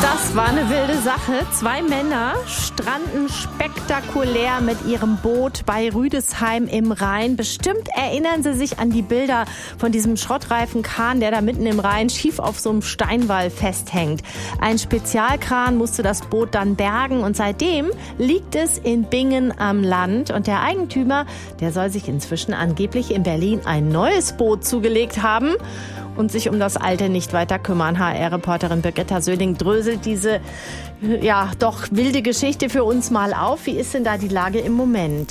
Das war eine wilde Sache. 2 Männer stranden spektakulär mit ihrem Boot bei Rüdesheim im Rhein. Bestimmt erinnern Sie sich an die Bilder von diesem Schrottreifen-Kahn, der da mitten im Rhein schief auf so einem Steinwall festhängt. Ein Spezialkran musste das Boot dann bergen und seitdem liegt es in Bingen am Land. Und der Eigentümer, der soll sich inzwischen angeblich in Berlin ein neues Boot zugelegt haben und sich um das Alte nicht weiter kümmern. HR-Reporterin Birgitta Söding dröselt diese, doch wilde Geschichte für uns mal auf. Wie ist denn da die Lage im Moment?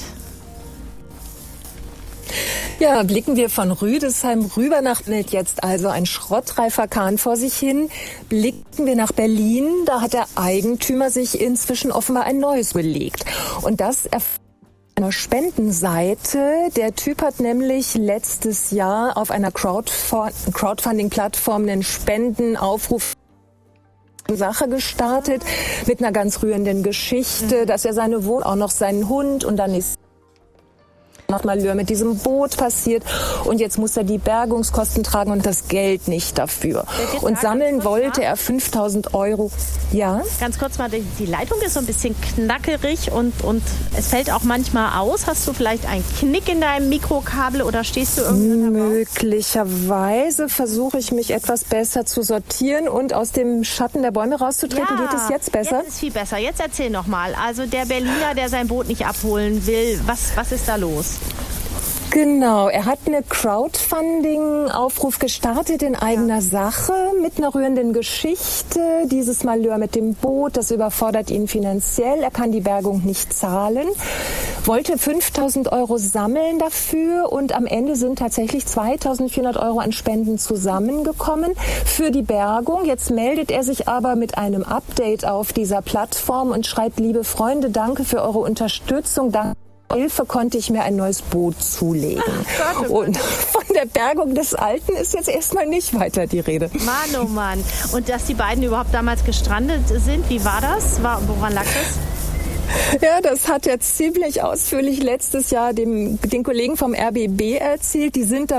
Ja, blicken wir von Rüdesheim rüber nach jetzt also ein Schrottreifer-Kahn vor sich hin. Blicken wir nach Berlin, da hat der Eigentümer sich inzwischen offenbar ein neues belegt. Und das einer Spendenseite. Der Typ hat nämlich letztes Jahr auf einer Crowdfunding-Plattform einen Spendenaufruf Sache gestartet mit einer ganz rührenden Geschichte, dass er seine Wohnung, auch noch seinen Hund und dann ist noch Malheur mit diesem Boot passiert und jetzt muss er die Bergungskosten tragen und das Geld nicht dafür. Und sammeln wollte er 5.000 €. Ja? Ganz kurz mal, die Leitung ist so ein bisschen knackerig und es fällt auch manchmal aus. Hast du vielleicht einen Knick in deinem Mikrokabel oder stehst du irgendwo? Möglicherweise versuche ich mich etwas besser zu sortieren und aus dem Schatten der Bäume rauszutreten. Geht es jetzt besser? Jetzt ist viel besser. Jetzt erzähl noch mal. Also der Berliner, der sein Boot nicht abholen will, was ist da los? Genau, er hat eine Crowdfunding-Aufruf gestartet in eigener Sache mit einer rührenden Geschichte. Dieses Malheur mit dem Boot, das überfordert ihn finanziell. Er kann die Bergung nicht zahlen. Wollte 5.000 € sammeln dafür und am Ende sind tatsächlich 2.400 € an Spenden zusammengekommen für die Bergung. Jetzt meldet er sich aber mit einem Update auf dieser Plattform und schreibt: Liebe Freunde, danke für eure Unterstützung. Danke. Hilfe konnte ich mir ein neues Boot zulegen. Gott, und von der Bergung des Alten ist jetzt erstmal nicht weiter die Rede. Mann, oh Mann. Und dass die beiden überhaupt damals gestrandet sind, wie war das? Woran lag das? Ja, das hat er ziemlich ausführlich letztes Jahr den Kollegen vom RBB erzählt. Die sind da